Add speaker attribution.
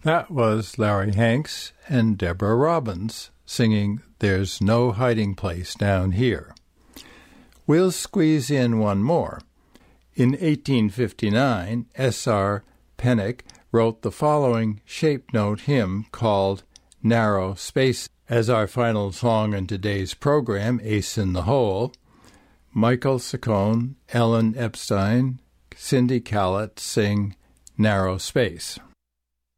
Speaker 1: That was Larry Hanks and Deborah Robbins singing There's No Hiding Place Down Here. We'll squeeze in one more. In 1859, S.R. Pennock wrote the following shape note hymn called Narrow Space. As our final song in today's program, Ace in the Hole, Michael Saccone, Ellen Epstein, Cindy Callett sing Narrow Space.